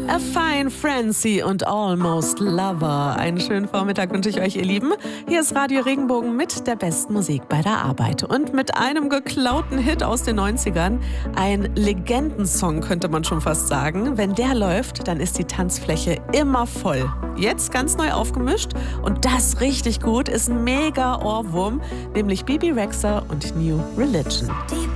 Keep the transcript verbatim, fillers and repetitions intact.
A Fine Frenzy und Almost Lover. Einen schönen Vormittag wünsche ich euch, ihr Lieben. Hier ist Radio Regenbogen mit der besten Musik bei der Arbeit. Und mit einem geklauten Hit aus den neunzigern. Ein Legendensong, könnte man schon fast sagen. Wenn der läuft, dann ist die Tanzfläche immer voll. Jetzt ganz neu aufgemischt und das richtig gut, ist ein mega Ohrwurm, nämlich Bebe Rexha und New Religion. Die